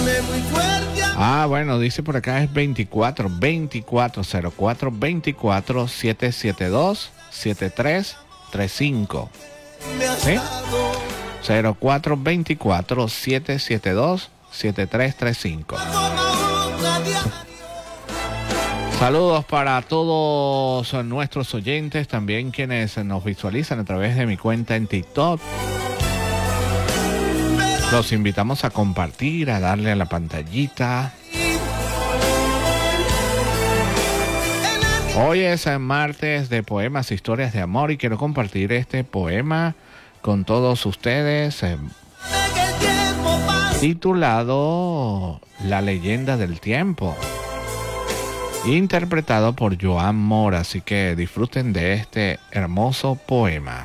Ah, bueno, dice por acá es 24 04 772 7335. ¿Sí? 0424 772 7335. Saludos para todos nuestros oyentes, también quienes nos visualizan a través de mi cuenta en TikTok. Los invitamos a compartir, a darle a la pantallita. Hoy es martes de poemas, historias de amor, y quiero compartir este poema con todos ustedes, titulado La leyenda del tiempo, interpretado por Joan Mora. Así que disfruten de este hermoso poema.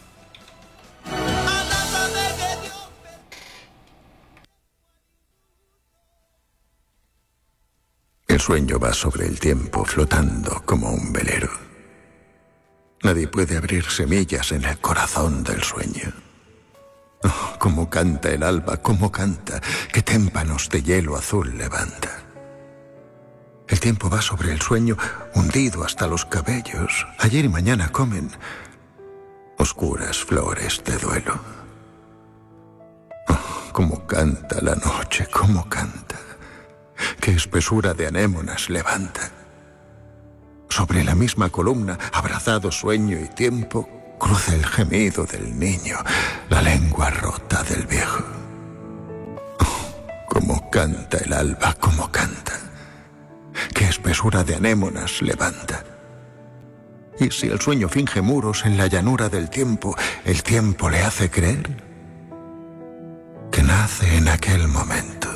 El sueño va sobre el tiempo, flotando como un velero. Nadie puede abrir semillas en el corazón del sueño. Oh, cómo canta el alba, cómo canta, qué témpanos de hielo azul levanta. El tiempo va sobre el sueño, hundido hasta los cabellos. Ayer y mañana comen oscuras flores de duelo. Oh, cómo canta la noche, cómo canta. Qué espesura de anémonas levanta. Sobre la misma columna, abrazado sueño y tiempo, cruza el gemido del niño, la lengua rota del viejo. Oh, cómo canta el alba, cómo canta. Qué espesura de anémonas levanta. Y si el sueño finge muros en la llanura del tiempo, el tiempo le hace creer que nace en aquel momento.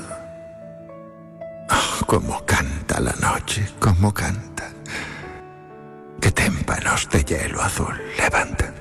Oh, cómo canta la noche, cómo canta. Qué témpanos de hielo azul levanta.